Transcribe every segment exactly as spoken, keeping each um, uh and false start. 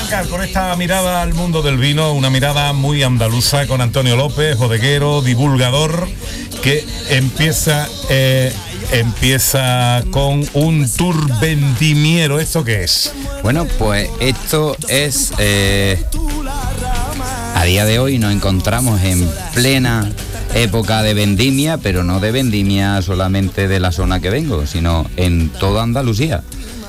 arrancar con esta mirada al mundo del vino, una mirada muy andaluza con Antonio López, bodeguero, divulgador, que empieza eh, empieza con un tour vendimiero. ¿Esto qué es? Bueno, pues esto es eh, a día de hoy nos encontramos en plena época de vendimia, pero no de vendimia solamente de la zona que vengo, sino en toda Andalucía.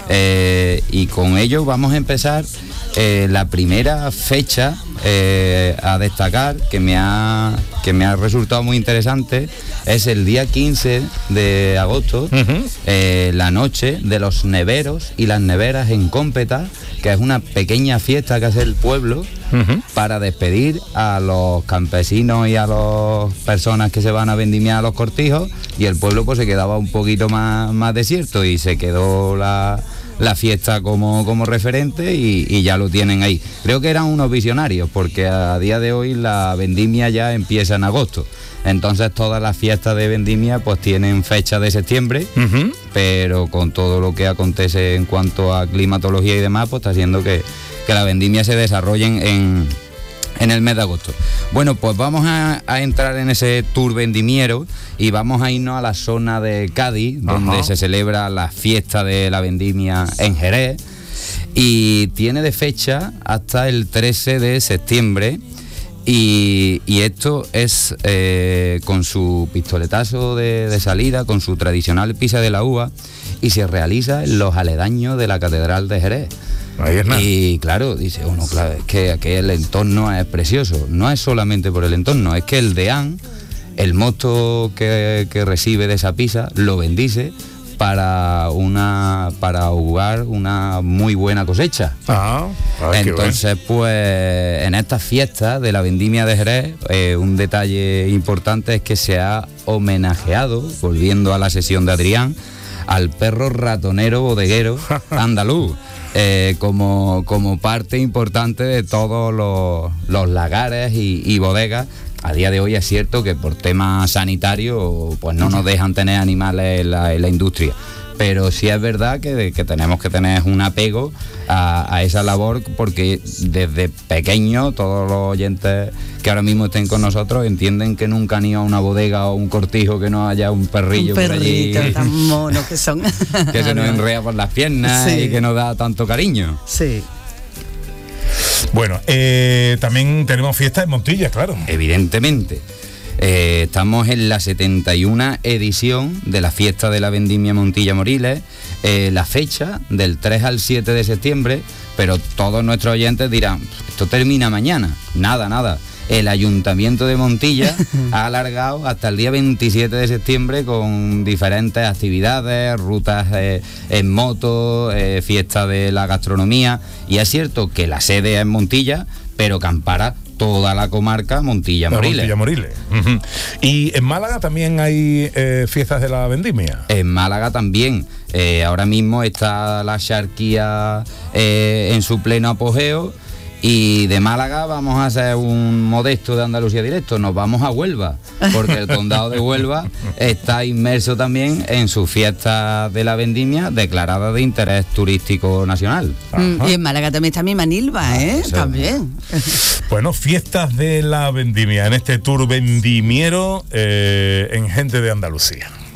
Eh, y con ello vamos a empezar eh, la primera fecha eh, a destacar que me ha que me ha resultado muy interesante. Es el día quince de agosto, uh-huh. eh, la noche de los neveros y las neveras en Cómpeta, que es una pequeña fiesta que hace el pueblo uh-huh. para despedir a los campesinos y a las personas que se van a vendimiar a los cortijos, y el pueblo pues se quedaba un poquito más, más desierto y se quedó la, la fiesta como, como referente y, y ya lo tienen ahí. Creo que eran unos visionarios, porque a día de hoy la vendimia ya empieza en agosto. Entonces todas las fiestas de vendimia pues tienen fecha de septiembre, uh-huh. pero con todo lo que acontece en cuanto a climatología y demás, pues está haciendo que, que la vendimia se desarrolle en, en el mes de agosto. Bueno, pues vamos a, a entrar en ese tour vendimiero y vamos a irnos a la zona de Cádiz, donde uh-huh. se celebra la fiesta de la vendimia en Jerez, y tiene de fecha hasta el trece de septiembre. Y, y esto es eh, con su pistoletazo de, de salida, con su tradicional pisa de la uva, y se realiza en los aledaños de la Catedral de Jerez. Ahí es nada. Y claro, dice uno, claro, es que aquí el entorno es precioso. No es solamente por el entorno, es que el deán, el mosto que, que recibe de esa pisa, lo bendice para una para augurar una muy buena cosecha. Ah, ay, entonces pues en estas fiestas de la vendimia de Jerez, eh, un detalle importante es que se ha homenajeado, volviendo a la sesión de Adrián, al perro ratonero bodeguero andaluz, eh, como, como parte importante de todos los, los lagares y, y bodegas. A día de hoy es cierto que por temas sanitarios pues no nos dejan tener animales en la, en la industria, pero sí es verdad que, que tenemos que tener un apego a, a esa labor, porque desde pequeño todos los oyentes que ahora mismo estén con nosotros entienden que nunca han ido a una bodega o un cortijo que no haya un perrillo, un perrito por allí tan mono que son, que se nos enreda por las piernas, sí. y que nos da tanto cariño. Sí. Bueno, eh, también tenemos fiesta en Montilla, claro. Evidentemente. Eh, estamos en la setenta y una edición de la fiesta de la vendimia Montilla Moriles, eh, la fecha del tres al siete de septiembre, pero todos nuestros oyentes dirán, esto termina mañana. Nada, nada. El Ayuntamiento de Montilla ha alargado hasta el día veintisiete de septiembre con diferentes actividades, rutas eh, en moto, eh, fiesta de la gastronomía, y es cierto que la sede es en Montilla, pero que ampara toda la comarca Montilla-Moriles. Montilla-Moriles. Uh-huh. Y en Málaga también hay eh, fiestas de la vendimia. En Málaga también. Eh, ahora mismo está la Xarquía eh, en su pleno apogeo. Y de Málaga vamos a hacer un modesto de Andalucía Directo, nos vamos a Huelva, porque el condado de Huelva está inmerso también en sus fiestas de la vendimia declaradas de interés turístico nacional. Mm, y en Málaga también está mi Manilva, ¿eh? Sí. También. Bueno, fiestas de la vendimia en este tour vendimiero eh, en Gente de Andalucía.